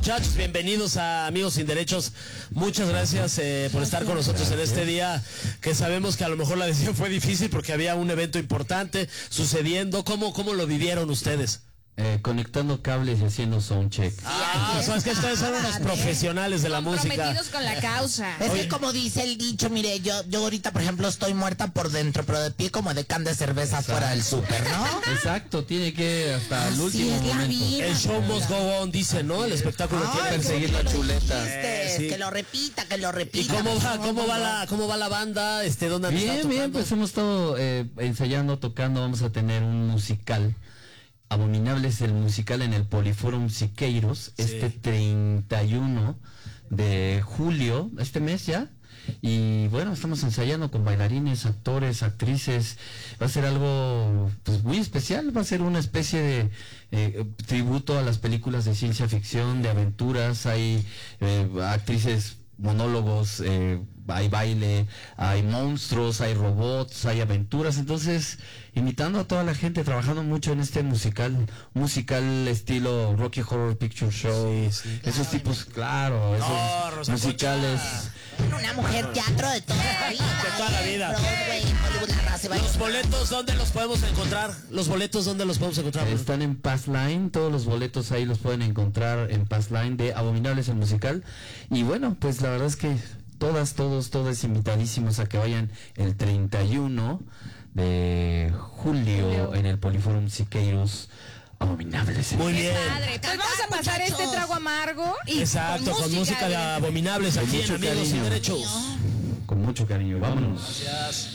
muchachos, bienvenidos a Amigos Sin Derechos. Muchas gracias por estar con nosotros en este día, que sabemos que a lo mejor la decisión fue difícil porque había un evento importante sucediendo. ¿Cómo lo vivieron ustedes? Conectando cables y haciendo soundcheck. Es que ustedes son unos profesionales de la música. Comprometidos con la causa. Es que como dice el dicho, mire, yo ahorita, por ejemplo, estoy muerta por dentro, pero de pie como de can de cerveza fuera del súper, ¿no? Exacto, tiene que hasta el último momento. El show must go on, dice, ¿no? El espectáculo tiene que perseguir la chuleta. Sí. Que lo repita, que lo repita. ¿Y cómo va la banda? ¿Dónde han estado Bien, tocando? pues hemos estado ensayando, tocando. Vamos a tener un musical. Abominables, el musical en el Poliforum Siqueiros, este 31 de julio, este mes ya. Y bueno, estamos ensayando con bailarines, actores, actrices. Va a ser algo pues muy especial. Va a ser una especie de tributo a las películas de ciencia ficción, de aventuras. Hay actrices, monólogos, hay baile, hay monstruos, hay robots, hay aventuras. Entonces, invitando a toda la gente, trabajando mucho en este musical estilo Rocky Horror Picture Show. Esos tipos, claro, esos musicales. Una mujer teatro de toda la vida. De toda la vida. Broadway, Hollywood, la raza, Los boletos, ¿dónde los podemos encontrar? Están en Passline, todos los boletos ahí los pueden encontrar en Passline de Abominables el musical. Y bueno, pues la verdad es que todos invitadísimos a que vayan el 31 de julio en el Poliforum Siqueiros. Abominables. Muy bien. Padre. Pues vamos a pasar este trago amargo y exacto, con música de Abominables aquí en Amigos Sin Derechos. Con mucho cariño, vámonos. Gracias.